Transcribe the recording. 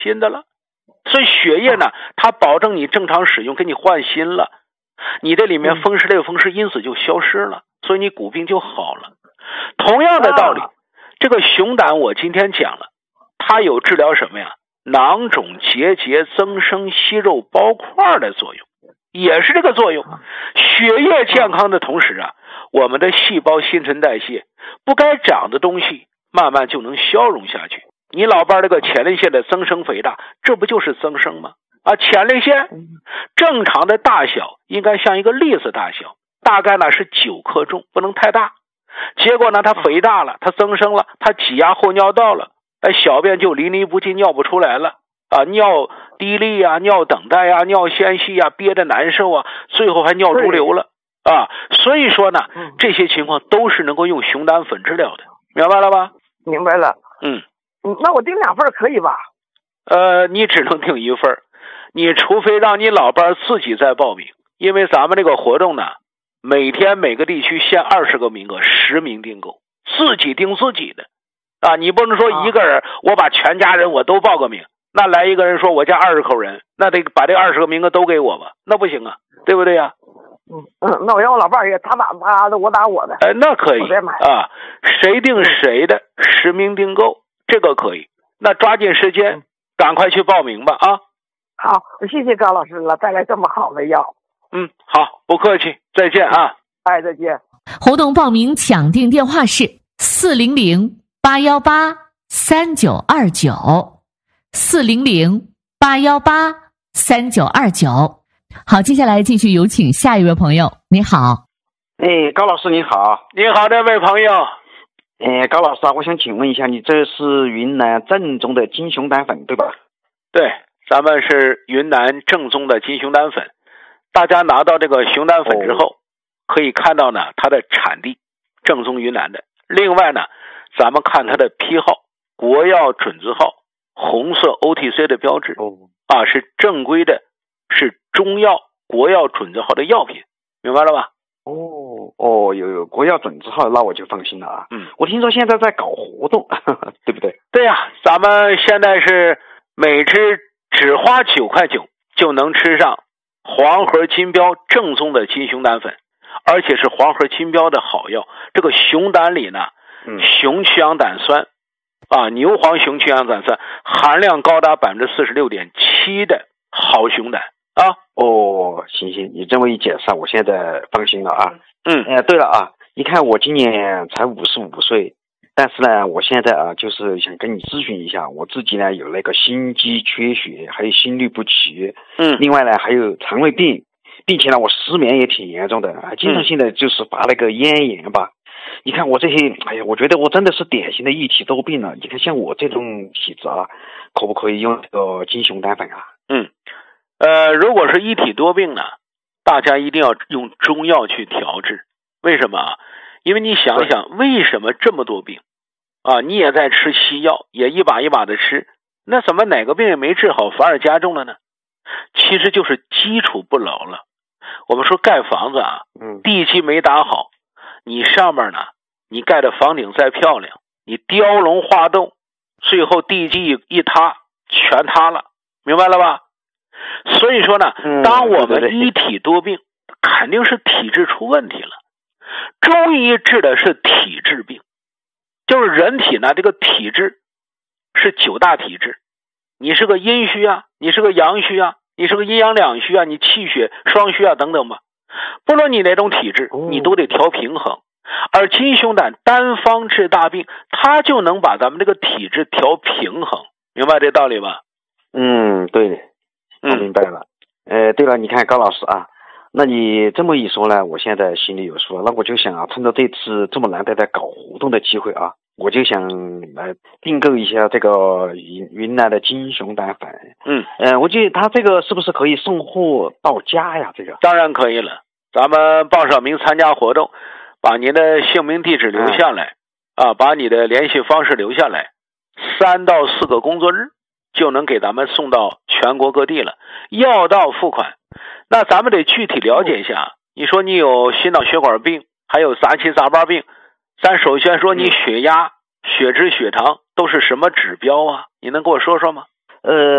新的了。所以血液呢，它保证你正常使用，给你换新了，你这里面风湿类风湿因子就消失了，所以你骨病就好了。同样的道理，这个熊胆我今天讲了，它有治疗什么呀？囊肿结节、增生息肉包块的作用，也是这个作用。血液健康的同时啊，我们的细胞新陈代谢不该长的东西慢慢就能消融下去。你老伴这个前列腺的增生肥大，这不就是增生吗？前列腺正常的大小应该像一个栗子大小，大概呢是9克重，不能太大。结果呢它肥大了，它增生了，它挤压后尿道了，小便就淋漓不尽，尿不出来了尿滴沥啊，尿等待啊，尿纤细啊，憋着难受啊，最后还尿潴留了所以说呢，这些情况都是能够用熊胆粉治疗的，明白了吧？ 明白了。那我订2份可以吧？ 你只能订1份，你除非让你老伴自己再报名，因为咱们这个活动呢，每天每个地区限20个名额，10名订购，自己订自己的你不能说一个人我把全家人我都报个名，那来一个人说我家20口人，那得把这20个名额都给我吧，那不行啊，对不对呀？ 那我让我老伴儿也他打他的，我打我的。 那可以谁定谁的，10名订购，这个可以。那抓紧时间，赶快去报名吧好，谢谢高老师了，带来这么好的药。 好，不客气，再见再见。 活动报名抢订电话是400-818-3929，400-818-3929。好，接下来继续有请下一位朋友。你好。 高老师你好。 你好，这位朋友。 高老师我想请问一下，你这是云南正宗的金熊胆粉对吧？ 对，咱们是云南正宗的金熊胆粉。大家拿到这个熊胆粉之后，可以看到呢它的产地正宗云南的。另外呢，咱们看它的批号，国药准字号，红色 OTC 的标志是正规的，是中药国药准字号的药品，明白了吧？ 有国药准字号，那我就放心了我听说现在在搞活动对不对？ 对呀，咱们现在是每只只花9块9就能吃上黄河金标正宗的金熊胆粉，而且是黄河金标的好药。这个熊胆里呢，熊曲氧胆酸牛黄熊曲氧胆酸含量高达 46.7% 的好熊胆行，你这么一解释我现在放心了对了你看我今年才55岁，但是呢我现在就是想跟你咨询一下，我自己呢有那个心肌缺血，还有心律不齐另外呢还有肠胃病，并且呢我失眠也挺严重的经常性的就是发那个咽炎吧。你看我这些我觉得我真的是典型的一体多病了。你看像我这种体质可不可以用这个金熊胆粉如果是一体多病呢，大家一定要用中药去调治。为什么因为你想想，为什么这么多病你也在吃西药，也一把一把的吃，那怎么哪个病也没治好，反而加重了呢？其实就是基础不牢了。我们说盖房子地基没打好，你上面呢，你盖的房顶再漂亮，你雕龙画栋，最后地基一塌，全塌了，明白了吧？所以说呢，当我们一体多病，肯定是体质出问题了。中医治的是体质病，就是人体呢这个体质是9大体质，你是个阴虚你是个阳虚你是个阴阳两虚你气血双虚等等吧。不论你哪种体质，你都得调平衡。而金熊胆单方治大病，它就能把咱们这个体质调平衡，明白这道理吧？ 对，我明白了。对了，你看高老师那你这么一说呢，我现在心里有数了。那我就想趁着这次这么难得的搞活动的机会我就想来订购一下这个云南的金熊胆粉。我觉得他这个是不是可以送货到家呀？这个当然可以了，咱们报上名参加活动，把您的姓名地址留下来把你的联系方式留下来，3到4个工作日就能给咱们送到全国各地了，药到付款。那咱们得具体了解一下，你说你有心脑血管病，还有杂七杂八病，咱首先说你血压、血脂、血糖都是什么指标你能给我说说吗？